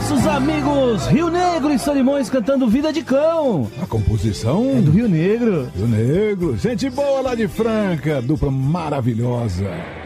nossos amigos Rio Negro e Solimões cantando Vida de Cão. A composição é do Rio Negro. Rio Negro, gente boa lá de Franca, dupla maravilhosa.